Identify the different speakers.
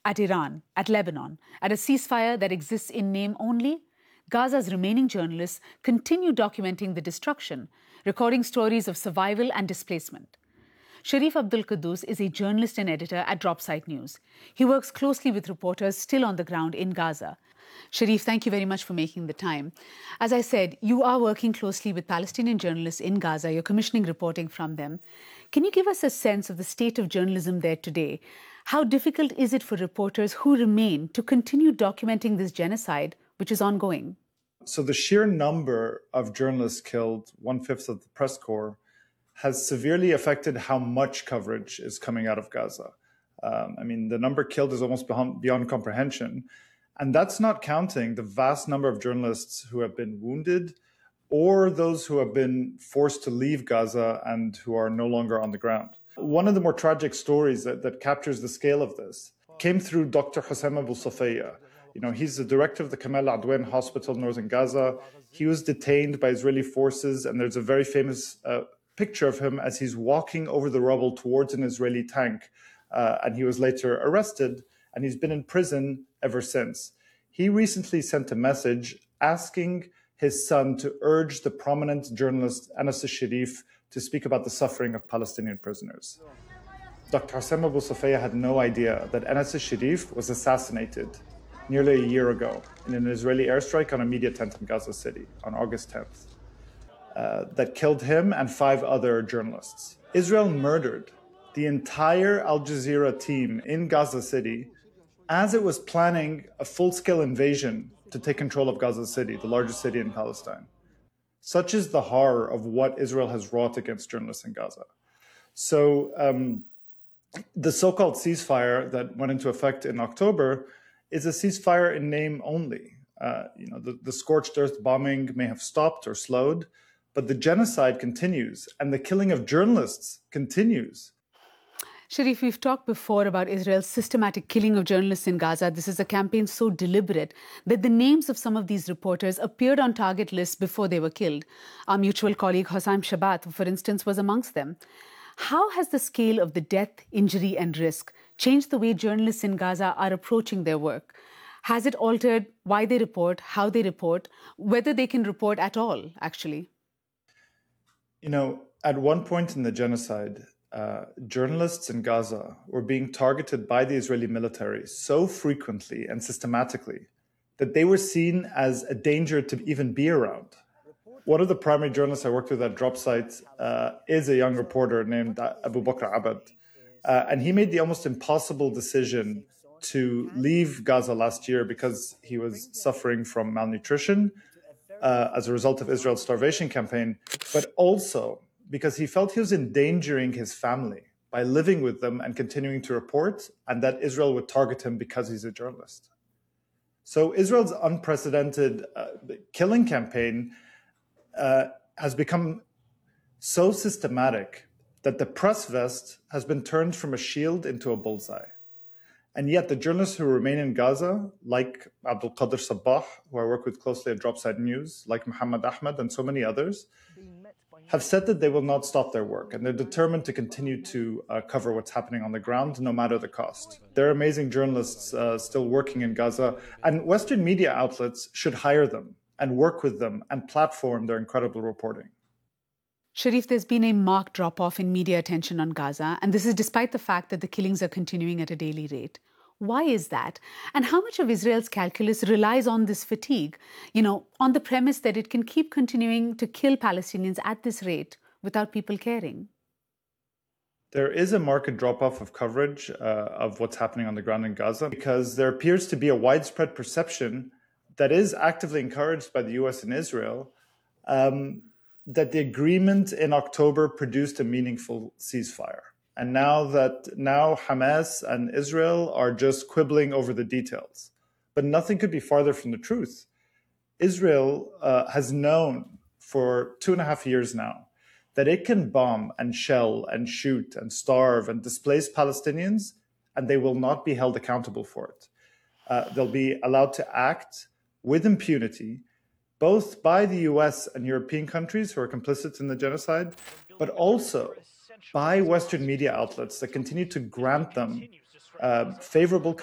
Speaker 1: at Iran, at Lebanon, at a ceasefire that exists in name only, Gaza's remaining journalists continue documenting the destruction, recording stories of survival and displacement. Sharif Abdul Quddus is a journalist and editor at Dropsite News. He works closely with reporters still on the ground in Gaza. Sharif, thank you very much for making the time. As I said, you are working closely with Palestinian journalists in Gaza. You're commissioning reporting from them. Can you give us a sense of the state of journalism there today? How difficult is it for reporters who remain to continue documenting this genocide, which is ongoing?
Speaker 2: So the sheer number of journalists killed, 1/5 of the press corps, has severely affected how much coverage is coming out of Gaza. The number killed is almost beyond comprehension. And that's not counting the vast number of journalists who have been wounded or those who have been forced to leave Gaza and who are no longer on the ground. One of the more tragic stories that captures the scale of this came through Dr. Hussam Abu Safaya. He's the director of the Kamal Adwan Hospital in northern Gaza. He was detained by Israeli forces, and there's a very famous picture of him as he's walking over the rubble towards an Israeli tank. And he was later arrested, and he's been in prison ever since. He recently sent a message asking his son to urge the prominent journalist Anas al-Sharif to speak about the suffering of Palestinian prisoners. Dr. Hussam Abu Safaya had no idea that Anas al-Sharif was assassinated nearly a year ago in an Israeli airstrike on a media tent in Gaza City on August 10th. That killed him and 5 other journalists. Israel murdered the entire Al Jazeera team in Gaza City as it was planning a full-scale invasion to take control of Gaza City, the largest city in Palestine. Such is the horror of what Israel has wrought against journalists in Gaza. So the so-called ceasefire that went into effect in October is a ceasefire in name only. The scorched earth bombing may have stopped or slowed, but the genocide continues and the killing of journalists continues.
Speaker 1: Sharif, we've talked before about Israel's systematic killing of journalists in Gaza. This is a campaign so deliberate that the names of some of these reporters appeared on target lists before they were killed. Our mutual colleague Hossam Shabat, for instance, was amongst them. How has the scale of the death, injury and risk changed the way journalists in Gaza are approaching their work? Has it altered why they report, how they report, whether they can report at all, actually?
Speaker 2: At one point in the genocide, journalists in Gaza were being targeted by the Israeli military so frequently and systematically that they were seen as a danger to even be around. One of the primary journalists I worked with at Dropsite is a young reporter named Abu Bakr Abad. And he made the almost impossible decision to leave Gaza last year because he was suffering from malnutrition as a result of Israel's starvation campaign, but also because he felt he was endangering his family by living with them and continuing to report, and that Israel would target him because he's a journalist. So Israel's unprecedented killing campaign has become so systematic that the press vest has been turned from a shield into a bullseye. And yet the journalists who remain in Gaza, like Abdul Qadir Sabbah, who I work with closely at Dropsite News, like Muhammad Ahmed and so many others, have said that they will not stop their work, and they're determined to continue to cover what's happening on the ground, no matter the cost. They're amazing journalists still working in Gaza, and Western media outlets should hire them and work with them and platform their incredible reporting.
Speaker 1: Sharif, there's been a marked drop-off in media attention on Gaza, and this is despite the fact that the killings are continuing at a daily rate. Why is that? And how much of Israel's calculus relies on this fatigue, on the premise that it can keep continuing to kill Palestinians at this rate without people caring?
Speaker 2: There is a marked drop-off of coverage of what's happening on the ground in Gaza because there appears to be a widespread perception that is actively encouraged by the US and Israel that the agreement in October produced a meaningful ceasefire. And now Hamas and Israel are just quibbling over the details. But nothing could be farther from the truth. Israel has known for 2.5 years now that it can bomb and shell and shoot and starve and displace Palestinians, and they will not be held accountable for it. They'll be allowed to act with impunity, both by the US and European countries who are complicit in the genocide, but also by Western media outlets that continue to grant them favorable